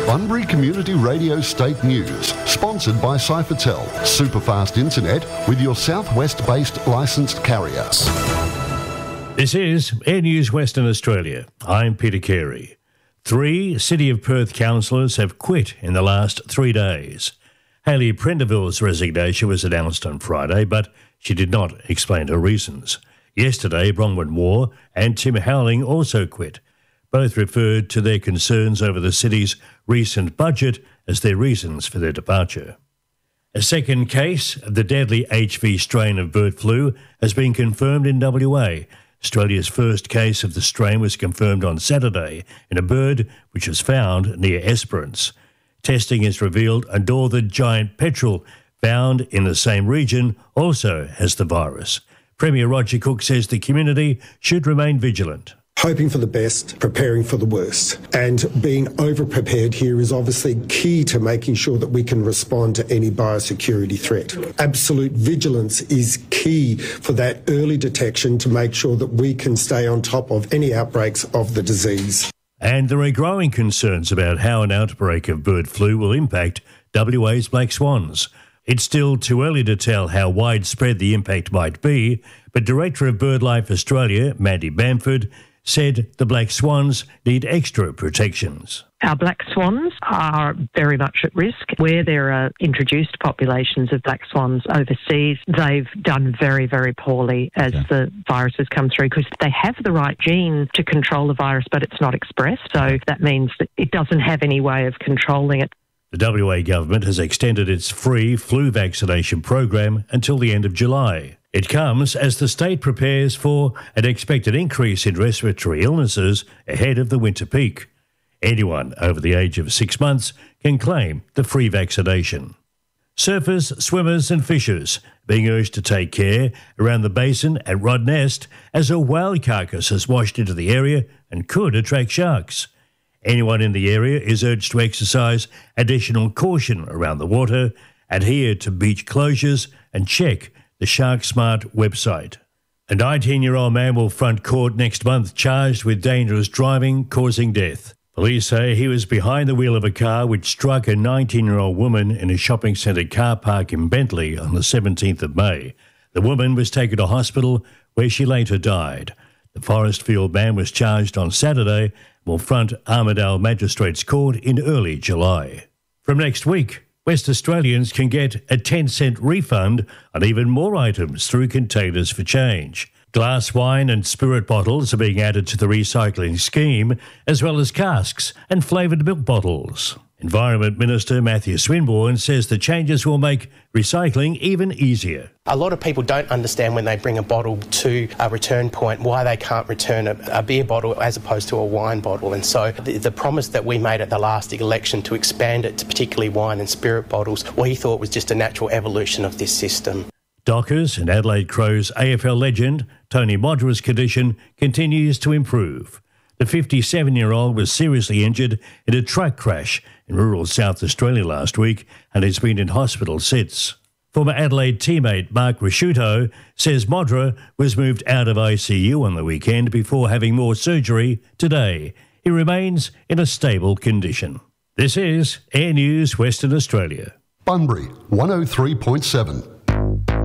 Bunbury Community Radio State News, sponsored by Cyphertel, superfast internet with your southwest-based licensed carrier. This is Air News Western Australia. I'm Peter Carey. 3 City of Perth councillors have quit in the last 3 days. Hayley Prendeville's resignation was announced on Friday, but she did not explain her reasons. Yesterday, Bronwyn Waugh and Tim Howling also quit. Both referred to their concerns over the city's recent budget as their reasons for their departure. A second case of the deadly HV strain of bird flu has been confirmed in WA. Australia's first case of the strain was confirmed on Saturday in a bird which was found near Esperance. Testing has revealed a northern giant petrel found in the same region also has the virus. Premier Roger Cook says the community should remain vigilant. Hoping for the best, preparing for the worst. And being over-prepared here is obviously key to making sure that we can respond to any biosecurity threat. Absolute vigilance is key for that early detection to make sure that we can stay on top of any outbreaks of the disease. And there are growing concerns about how an outbreak of bird flu will impact WA's black swans. It's still too early to tell how widespread the impact might be, but Director of BirdLife Australia, Mandy Bamford, said the black swans need extra protections. Our black swans are very much at risk. Where there are introduced populations of black swans overseas, they've done very, very poorly as the virus has come through because they have the right gene to control the virus, but it's not expressed. So that means that it doesn't have any way of controlling it. The WA government has extended its free flu vaccination program until the end of July. It comes as the state prepares for an expected increase in respiratory illnesses ahead of the winter peak. Anyone over the age of 6 months can claim the free vaccination. Surfers, swimmers and fishers being urged to take care around the basin at Rodnest as a whale carcass has washed into the area and could attract sharks. Anyone in the area is urged to exercise additional caution around the water, adhere to beach closures and check the SharkSmart website. A 19-year-old man will front court next month charged with dangerous driving causing death. Police say he was behind the wheel of a car which struck a 19-year-old woman in a shopping centre car park in Bentley on the 17th of May. The woman was taken to hospital where she later died. The Forestfield man was charged on Saturday and will front Armidale Magistrates Court in early July. From next week, West Australians can get a 10-cent refund on even more items through Containers for Change. Glass wine and spirit bottles are being added to the recycling scheme, as well as casks and flavoured milk bottles. Environment Minister Matthew Swinburne says the changes will make recycling even easier. A lot of people don't understand when they bring a bottle to a return point why they can't return a beer bottle as opposed to a wine bottle. And so the promise that we made at the last election to expand it to particularly wine and spirit bottles, we thought was just a natural evolution of this system. Dockers and Adelaide Crows AFL legend Tony Modra's condition continues to improve. The 57-year-old was seriously injured in a truck crash in rural South Australia last week and has been in hospital since. Former Adelaide teammate Mark Risciuto says Modra was moved out of ICU on the weekend before having more surgery today. He remains in a stable condition. This is Air News Western Australia. Bunbury 103.7.